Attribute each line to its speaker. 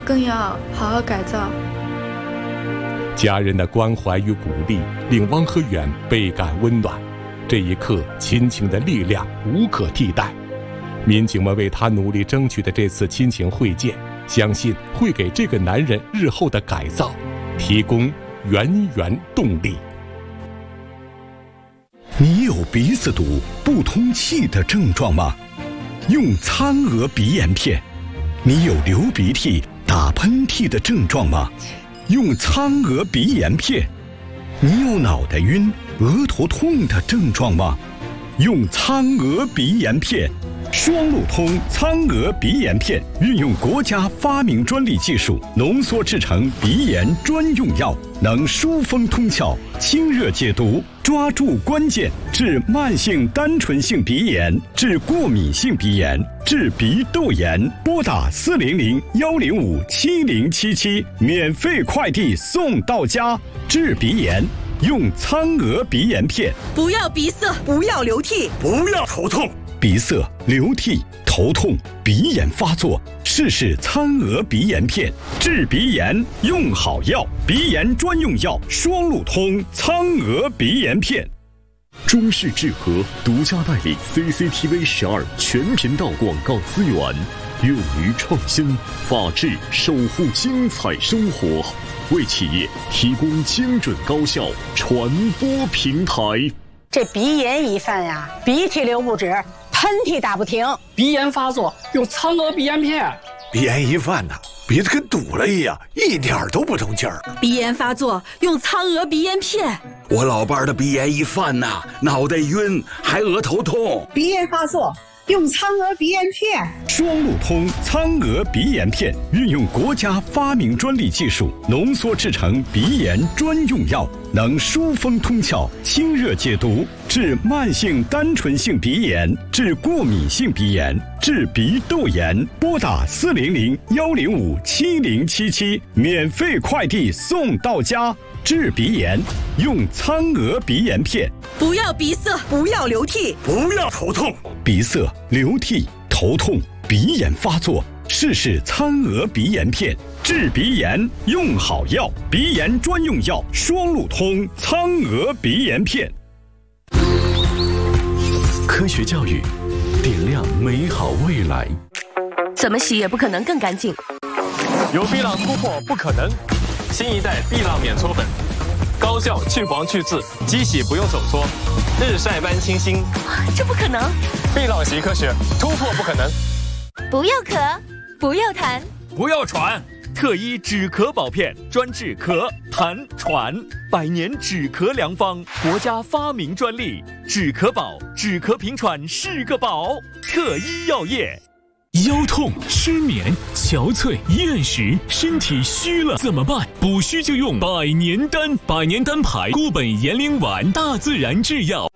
Speaker 1: 更要好好改造。
Speaker 2: 家人的关怀与鼓励令汪和远倍感温暖，这一刻亲情的力量无可替代。民警们为他努力争取的这次亲情会见，相信会给这个男人日后的改造提供源源动力。
Speaker 3: 你有鼻子堵、不通气的症状吗？用苍娥鼻炎片。你有流鼻涕、打喷嚏的症状吗？用苍娥鼻炎片。你有脑袋晕、额头痛的症状吗？用苍娥鼻炎片。双路通苍娥鼻炎片运用国家发明专利技术浓缩制成鼻炎专用药，能疏风通窍、清热解毒，抓住关键，治慢性单纯性鼻炎，治过敏性鼻炎，治鼻窦炎。拨打400-105-7077，免费快递送到家。治鼻炎用苍娥鼻炎片。
Speaker 4: 不要鼻塞，不要流涕，
Speaker 3: 不要头痛。鼻塞、流涕、头痛、鼻炎发作，试试苍娥鼻炎片，治鼻炎用好药，鼻炎专用药，双路通苍娥鼻炎片。
Speaker 5: 中视智和独家代理 CCTV 12全频道广告资源，勇于创新，法治守护精彩生活，为企业提供精准高效传播平台。
Speaker 6: 这鼻炎一犯呀，鼻涕流不止，喷嚏打不停，
Speaker 7: 鼻炎发作用苍娥鼻炎片。
Speaker 8: 鼻炎一犯呢，鼻子跟堵了一样，一点都不通气儿。
Speaker 4: 鼻炎发作用苍娥鼻炎片。
Speaker 9: 我老伴儿的鼻炎一犯呐，脑袋晕，还额头痛。
Speaker 6: 鼻炎发作用苍娥鼻炎片。
Speaker 3: 双路通苍娥鼻炎片运用国家发明专利技术浓缩制成鼻炎专用药，能疏风通窍、清热解毒，治慢性单纯性鼻炎，治过敏性鼻炎，治鼻窦炎。拨打400-105-7077，免费快递送到家。治鼻炎用苍娥鼻炎片。
Speaker 4: 不要鼻塞，
Speaker 6: 不要流涕，
Speaker 8: 不要头痛。
Speaker 3: 鼻塞、流涕、头痛、鼻炎发作，试试苍娥鼻炎片，治鼻炎用好药，鼻炎专用药，双路通苍娥鼻炎片。
Speaker 5: 科学教育，点亮美好未来。
Speaker 10: 怎么洗也不可能更干净。
Speaker 11: 有碧朗突破不可能，新一代碧朗免搓粉，高效去黄去渍，机洗不用手搓，日晒般清新。
Speaker 10: 这不可能！
Speaker 11: 碧朗洗科学，突破不可能。
Speaker 10: 不要咳，不要痰，
Speaker 12: 不要喘。特一止咳宝片，专治咳、痰、喘，100年止咳良方，国家发明专利。止咳宝，止咳平喘是个宝。特一药业。
Speaker 13: 腰痛、失眠、憔悴、厌食，身体虚了怎么办？补虚就用百年丹，百年丹牌固本延龄丸，大自然制药。